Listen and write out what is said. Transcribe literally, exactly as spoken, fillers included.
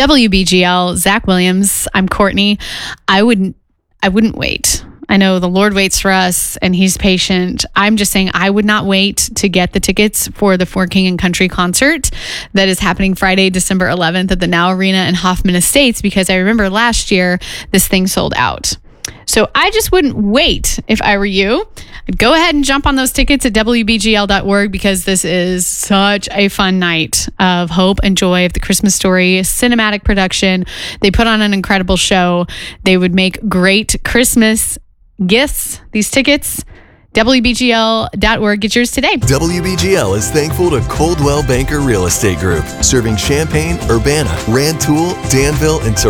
W B G L, Zach Williams. I'm Courtney. I wouldn't, I wouldn't wait. I know the Lord waits for us and he's patient. I'm just saying I would not wait to get the tickets for the For King and Country concert that is happening Friday, December eleventh at the Now Arena in Hoffman Estates, because I remember last year this thing sold out. So I just wouldn't wait if I were you. I'd go ahead and jump on those tickets at W B G L dot org, because this is such a fun night of hope and joy of the Christmas Story cinematic production. They put on an incredible show. They would make great Christmas gifts. These tickets, W B G L dot org. Get yours today. W B G L is thankful to Coldwell Banker Real Estate Group, serving Champaign, Urbana, Rantoul, Danville, and